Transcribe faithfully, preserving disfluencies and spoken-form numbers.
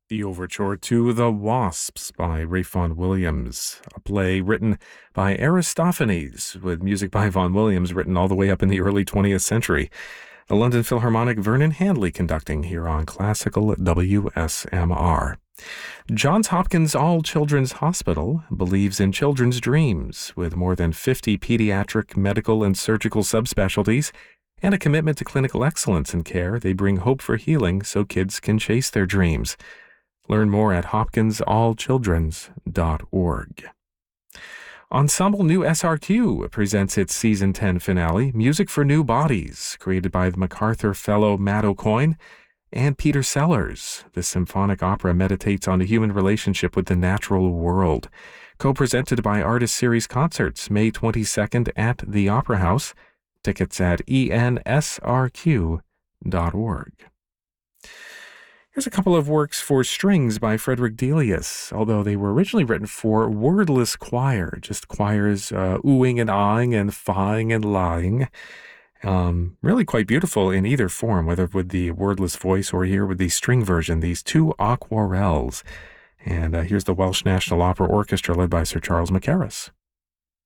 The Overture to The Wasps by Ralph Vaughan Williams, a play written by Aristophanes, with music by Vaughan Williams written all the way up in the early twentieth century. The London Philharmonic, Vernon Handley conducting here on Classical W S M R. Johns Hopkins All Children's Hospital believes in children's dreams, with more than fifty pediatric, medical, and surgical subspecialties, and a commitment to clinical excellence in care. They bring hope for healing so kids can chase their dreams. Learn more at hopkins all children's dot org. Ensemble New S R Q presents its Season ten finale, Music for New Bodies, created by the MacArthur Fellow Matt Aucoin and Peter Sellers. This symphonic opera meditates on the human relationship with the natural world. Co-presented by Artist Series Concerts, May twenty-second at the Opera House. Tickets at E N S R Q dot org. Here's a couple of works for strings by Frederick Delius, although they were originally written for wordless choir, just choirs uh, oohing and ahhing and fahing and lying. Um, really quite beautiful in either form, whether with the wordless voice or here with the string version, these two aquarelles. And uh, here's the Welsh National Opera Orchestra led by Sir Charles Mackerras.